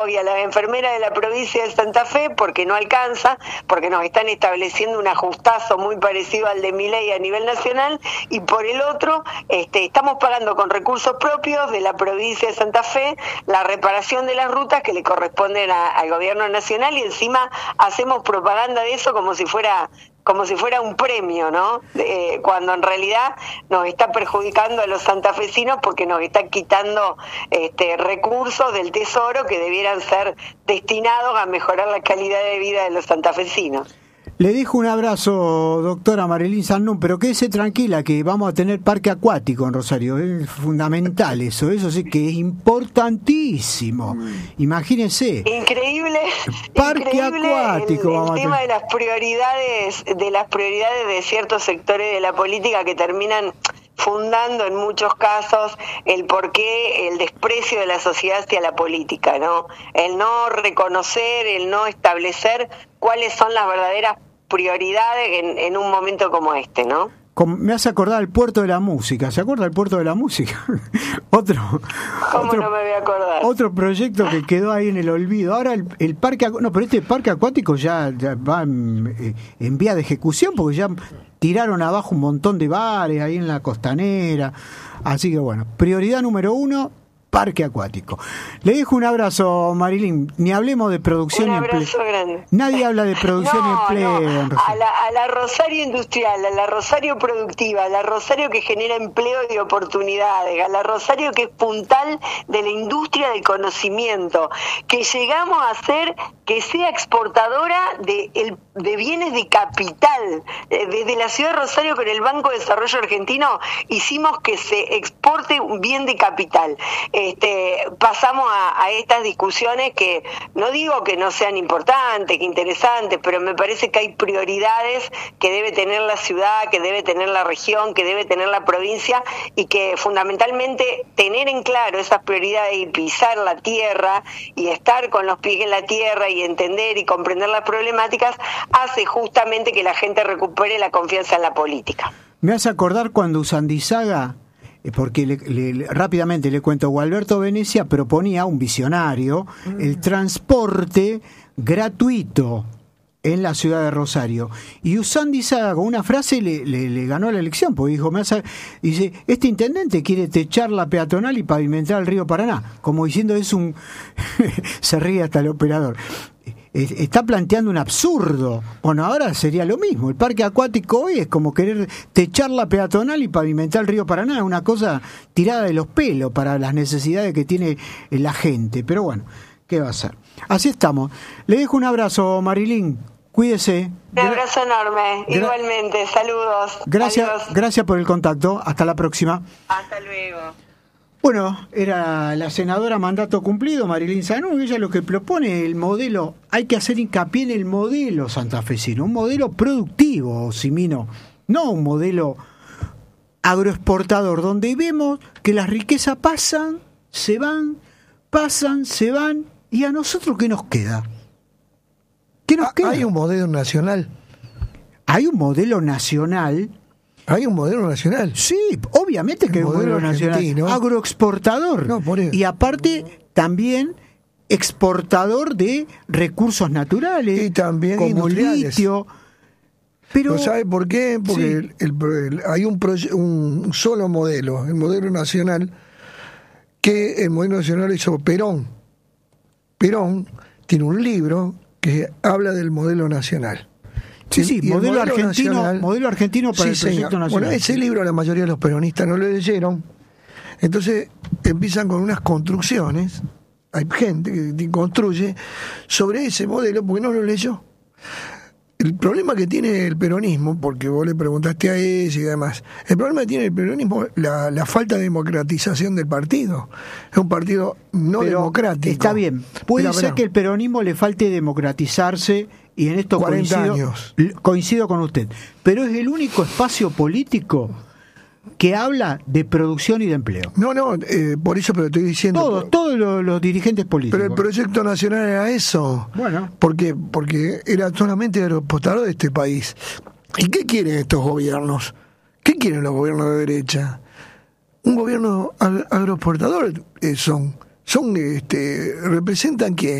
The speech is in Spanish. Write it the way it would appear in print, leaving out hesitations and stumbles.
y a las enfermeras de la provincia de Santa Fe porque no alcanza, porque nos están estableciendo un ajustazo muy parecido al de Milei a nivel nacional, y por el otro estamos pagando con recursos propios de la provincia de Santa Fe la reparación de las rutas que le corresponden al gobierno nacional, y encima hacemos propaganda de eso como si fuera un premio, ¿no? Cuando en realidad nos está perjudicando a los santafesinos porque nos está quitando recursos del tesoro que debieran ser destinados a mejorar la calidad de vida de los santafesinos. Le dejo un abrazo, doctora Marilyn Sannum, pero quédese tranquila que vamos a tener parque acuático en Rosario. Es fundamental eso sí que es importantísimo. Imagínense. Increíble. Parque acuático. El tema de las prioridades de ciertos sectores de la política que terminan fundando en muchos casos el porqué, el desprecio de la sociedad hacia la política, ¿no? El no reconocer, el no establecer cuáles son las verdaderas prioridades en un momento como este, ¿no? Me hace acordar el Puerto de la Música. ¿Se acuerda del Puerto de la Música? ¿Cómo no me voy a acordar? Otro proyecto que quedó ahí en el olvido. Ahora el parque... No, pero este parque acuático ya va en vía de ejecución porque ya tiraron abajo un montón de bares ahí en la costanera. Así que bueno, prioridad número 1... parque acuático. Le dejo un abrazo, Marilyn. Ni hablemos de producción y empleo. Un abrazo grande. Nadie habla de producción y empleo. No. A la Rosario industrial, a la Rosario productiva, a la Rosario que genera empleo y oportunidades, a la Rosario que es puntal de la industria del conocimiento, que llegamos a ser, que sea exportadora de bienes de capital. Desde la ciudad de Rosario con el Banco de Desarrollo Argentino hicimos que se exporte un bien de capital. Pasamos a estas discusiones que no digo que no sean importantes, que interesantes, pero me parece que hay prioridades que debe tener la ciudad, que debe tener la región, que debe tener la provincia, y que fundamentalmente tener en claro esas prioridades y pisar la tierra y estar con los pies en la tierra y entender y comprender las problemáticas hace justamente que la gente recupere la confianza en la política. Me hace acordar cuando Usandizaga, porque rápidamente le cuento, Gualberto Venecia proponía, un visionario, el transporte gratuito en la ciudad de Rosario, y Usandizaga con una frase le ganó la elección, porque dijo, dice, este intendente quiere techar la peatonal y pavimentar el río Paraná, como diciendo se ríe hasta el operador. Está planteando un absurdo. Bueno, ahora sería lo mismo. El parque acuático hoy es como querer techar la peatonal y pavimentar el río Paraná. Es una cosa tirada de los pelos para las necesidades que tiene la gente. Pero bueno, ¿qué va a ser? Así estamos. Le dejo un abrazo, Marilyn. Cuídese. Un abrazo enorme. Igualmente. Saludos. Gracias por el contacto. Hasta la próxima. Hasta luego. Bueno, era la senadora mandato cumplido, Marilyn Sannum. Ella lo que propone, el modelo, hay que hacer hincapié en el modelo santafesino, un modelo productivo, Simino, no un modelo agroexportador, donde vemos que las riquezas pasan, se van, y a nosotros ¿qué nos queda? ¿Qué nos queda? Hay un modelo nacional. Hay un modelo nacional. Hay un modelo nacional. Sí, obviamente que hay un modelo nacional. Agroexportador. No, por eso. Y aparte, también exportador de recursos naturales. Y también como litio. Pero ¿sabe por qué? Porque sí, hay un solo modelo, el modelo nacional, que el modelo nacional hizo Perón. Perón tiene un libro que habla del modelo nacional. Sí, modelo argentino para el proyecto nacional. Bueno, ese libro la mayoría de los peronistas no lo leyeron, entonces empiezan con unas construcciones, hay gente que construye sobre ese modelo porque no lo leyó. El problema que tiene el peronismo, porque vos le preguntaste a ese y demás, el problema que tiene el peronismo es la falta de democratización del partido. Es un partido no democrático. Está bien, puede ser que el peronismo le falte democratizarse, y en esto coincido con usted, pero es el único espacio político que habla de producción y de empleo. No, por eso, pero estoy diciendo... Todos los dirigentes políticos. Pero el proyecto nacional era eso. Bueno. Porque era solamente agroexportador de este país. ¿Y qué quieren estos gobiernos? ¿Qué quieren los gobiernos de derecha? Un gobierno agroexportador representan ¿qué?